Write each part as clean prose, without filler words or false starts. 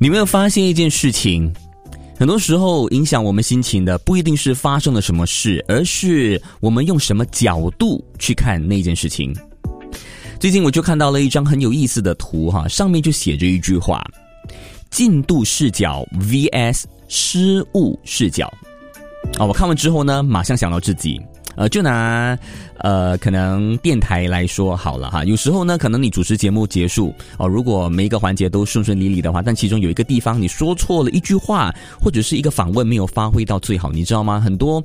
你有没有发现一件事情？很多时候影响我们心情的不一定是发生了什么事，而是我们用什么角度去看那件事情。最近我就看到了一张很有意思的图哈，上面就写着一句话：进度视角 vs 失误视角。我看完之后呢，马上想到自己。就拿可能电台来说好了哈，有时候呢，可能你主持节目结束如果每一个环节都顺顺利利的话，但其中有一个地方你说错了一句话，或者是一个访问没有发挥到最好，你知道吗？很多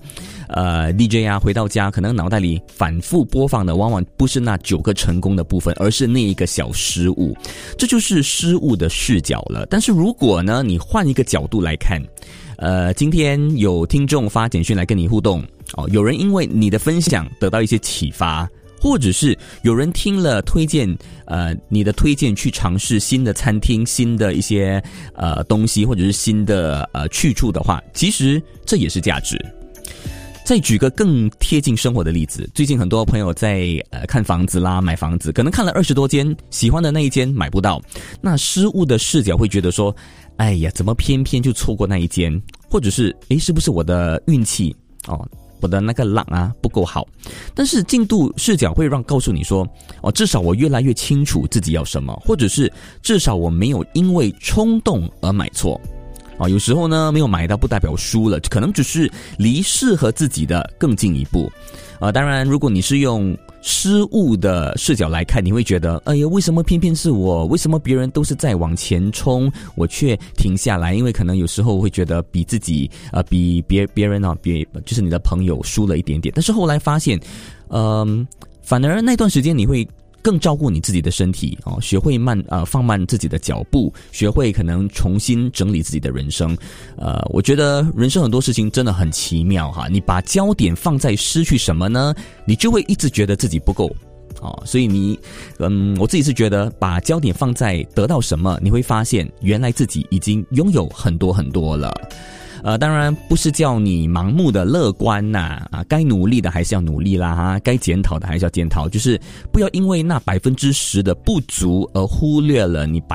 DJ 回到家，可能脑袋里反复播放的往往不是那9个成功的部分，而是那一个小失误，这就是失误的视角了。但是如果呢，你换一个角度来看，今天有听众发简讯来跟你互动有人因为你的分享得到一些启发，或者是有人听了推荐你的推荐去尝试新的餐厅、新的一些东西，或者是新的去处的话，其实这也是价值。再举个更贴近生活的例子，最近很多朋友在看房子啦、买房子，可能看了20多间，喜欢的那一间买不到，那失误的视角会觉得说，哎呀，怎么偏偏就错过那一间，或者是是不是我的运气我的那个浪不够好。但是进度视角会告诉你说至少我越来越清楚自己要什么，或者是至少我没有因为冲动而买错有时候呢，没有买到不代表输了，可能只是离适合自己的更进一步当然如果你是用失误的视角来看，你会觉得哎呀，为什么偏偏是我？为什么别人都是在往前冲，我却停下来？因为可能有时候会觉得比自己比别人就是你的朋友输了一点点。但是后来发现反而那段时间你会更照顾你自己的身体学会放慢自己的脚步，学会可能重新整理自己的人生。我觉得人生很多事情真的很奇妙哈，你把焦点放在失去什么呢，你就会一直觉得自己不够所以我自己是觉得把焦点放在得到什么，你会发现原来自己已经拥有很多很多了。当然不是叫你盲目的乐观该努力的还是要努力啦该检讨的还是要检讨，就是不要因为那10%的不足而忽略了你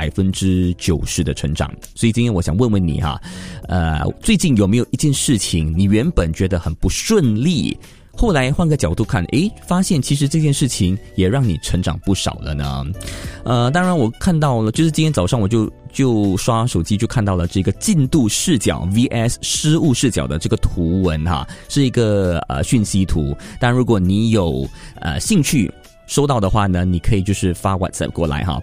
90%的成长。所以今天我想问问你最近有没有一件事情你原本觉得很不顺利，后来换个角度看发现其实这件事情也让你成长不少了呢？当然我看到了，就是今天早上我就刷手机就看到了这个进度视角 vs 失误视角的这个图文是一个讯息图。当然如果你有兴趣收到的话呢，你可以就是发 WhatsApp 过来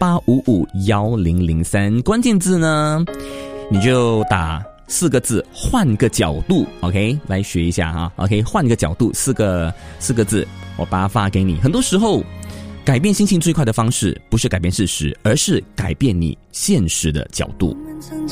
88551003，关键字呢你就打4个字，换个角度 OK 来学一下OK 换个角度4个字，我把它发给你。很多时候改变心情最快的方式不是改变事实，而是改变你现实的角度。